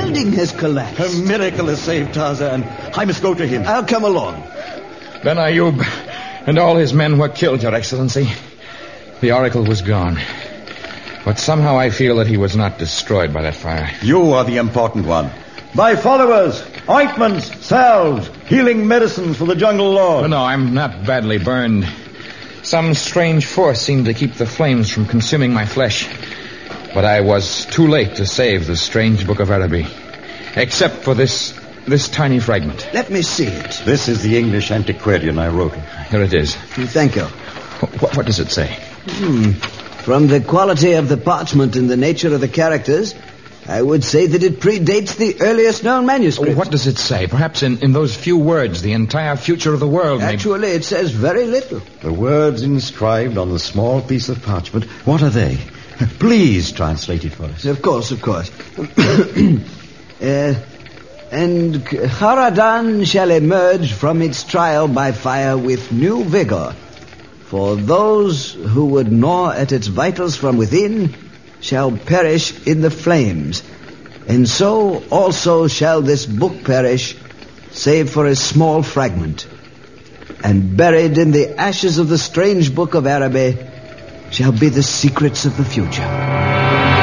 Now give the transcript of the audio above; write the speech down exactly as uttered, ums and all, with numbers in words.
building has collapsed. A miracle has saved Tarzan. I must go to him. I'll come along. Ben Ayoub and all his men were killed, Your Excellency. The oracle was gone. But somehow I feel that he was not destroyed by that fire. You are the important one. My followers, ointments, salves, healing medicines for the jungle lord. Oh, no, I'm not badly burned. Some strange force seemed to keep the flames from consuming my flesh. But I was too late to save the strange book of Araby. Except for this this tiny fragment. Let me see it. This is the English antiquarian I wrote it. Here it is. Thank you. What, what does it say? Hmm. From the quality of the parchment and the nature of the characters, I would say that it predates the earliest known manuscript. What does it say? Perhaps in, in those few words, the entire future of the world may... Actually, it says very little. The words inscribed on the small piece of parchment, what are they? Please translate it for us. Of course, of course. uh, and Haradan shall emerge from its trial by fire with new vigor. For those who would gnaw at its vitals from within shall perish in the flames. And so also shall this book perish, save for a small fragment. And buried in the ashes of the strange book of Araby shall be the secrets of the future.